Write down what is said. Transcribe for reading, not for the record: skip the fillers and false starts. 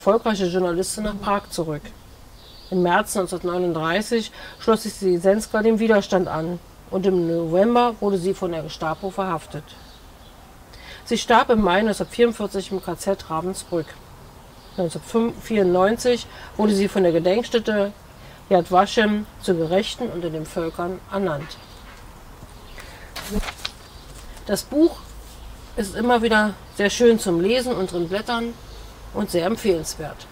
erfolgreiche Journalistin nach Prag zurück. Im März 1939 schloss sich Zieszenska dem Widerstand an und im November wurde sie von der Gestapo verhaftet. Sie starb im Mai 1944 im KZ Ravensbrück. 1994 wurde sie von der Gedenkstätte Yad Vashem zur Gerechten unter den Völkern ernannt. Das Buch ist immer wieder sehr schön zum Lesen und drin blättern und sehr empfehlenswert.